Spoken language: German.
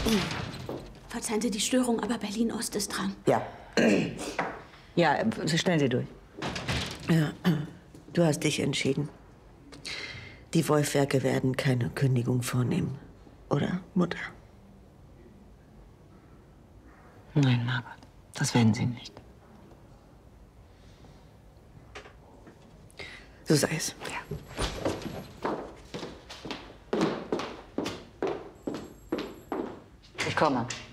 Verzeihen Sie die Störung, aber Berlin-Ost ist dran. Ja. Ja, stellen Sie durch. Ja, du hast dich entschieden. Die Wolfwerke werden keine Kündigung vornehmen, oder, Mutter? Nein, Margot, das werden sie nicht. So sei es. Ja. Ich komme.